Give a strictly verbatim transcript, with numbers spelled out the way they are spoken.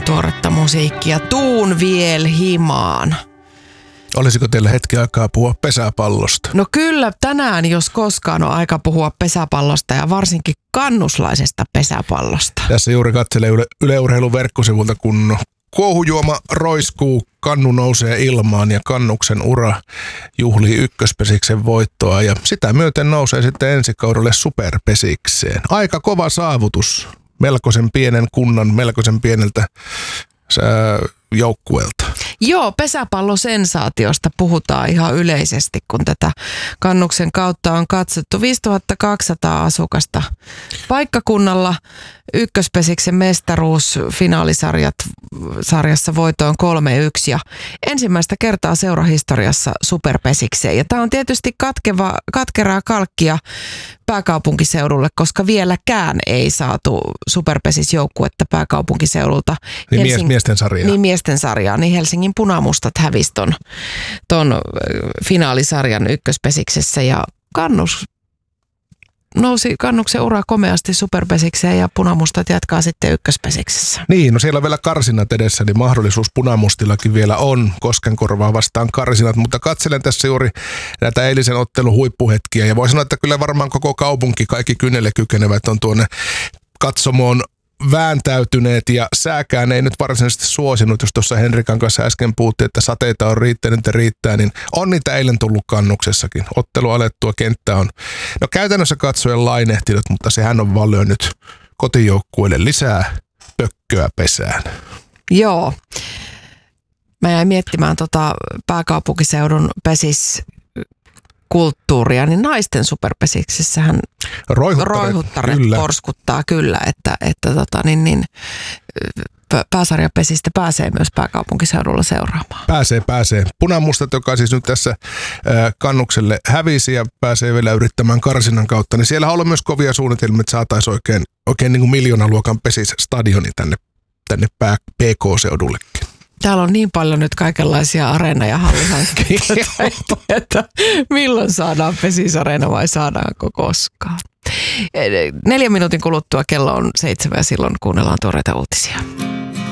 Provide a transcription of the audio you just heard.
tuoretta musiikkia. Tuun viel himaan. Olisiko teillä hetki aikaa puhua pesäpallosta? No kyllä, tänään jos koskaan on aika puhua pesäpallosta ja varsinkin kannuslaisesta pesäpallosta. Tässä juuri katselee Yle, Yle Urheilun verkkosivulta, kun kuohujuoma roiskuu, kannu nousee ilmaan ja kannuksen ura juhlii ykköspesiksen voittoa ja sitä myöten nousee sitten ensi kaudelle superpesikseen. Aika kova saavutus melkoisen pienen kunnan, melkoisen pieneltä joukkueelta. Joo, pesäpallosensaatiosta puhutaan ihan yleisesti, kun tätä kannuksen kautta on katsottu. viisituhatta kaksisataa asukasta paikkakunnalla, ykköspesiksen mestaruus, finaalisarjat sarjassa voitoon kolme yksi ja ensimmäistä kertaa seurahistoriassa superpesikseen. Ja tämä on tietysti katkeva, katkeraa kalkkia pääkaupunkiseudulle, koska vieläkään ei saatu superpesisjoukkuetta pääkaupunkiseudulta. Niin Helsing... miesten sarjaa. Niin miesten sarjaa, niin Helsingin Punamustat hävisi ton, ton finaalisarjan ykköspesiksessä ja kannus nousi kannuksen ura komeasti superpesikseen ja Punamustat jatkaa sitten ykköspesiksessä. Niin, no siellä on vielä karsinat edessä, niin mahdollisuus Punamustillakin vielä on Koskenkorvaa vastaan karsinat, mutta katselen tässä juuri näitä eilisen ottelun huippuhetkiä ja voi sanoa, että kyllä varmaan koko kaupunki, kaikki kynnelle kykenevät on tuonne katsomoon vääntäytyneet ja sääkään ei nyt varsinaisesti suosinut, jos tuossa Henrikan kanssa äsken puhuttiin, että sateita on riittänyt ja riittää, niin on niitä eilen tullut kannuksessakin. Ottelu alettua, kenttä on no käytännössä katsoen lainehtinut, mutta sehän on vaan lyönyt kotijoukkueelle lisää pökköä pesään. Joo. Mä jäin miettimään tota pääkaupunkiseudun pesis kulttuuria, niin naisten superpesiksessähän roihuttaret kyllä. porskuttaa kyllä, että, että tota, niin, niin, pääsarjapesistä pääsee myös pääkaupunkiseudulla seuraamaan. Pääsee, pääsee. Punamustat, joka siis nyt tässä ää, kannukselle hävisi ja pääsee vielä yrittämään karsinan kautta, niin siellä on ollut myös kovia suunnitelmia, että saataisiin oikein, oikein niin kuin miljoonaluokan pesisstadioni tänne, tänne P K-seudullekin. Täällä on niin paljon nyt kaikenlaisia areena- ja hallihankkeita, että milloin saadaan pesisareena vai saadaanko koskaan. Neljän minuutin kuluttua kello on seitsemän ja silloin kuunnellaan tuoreita uutisia.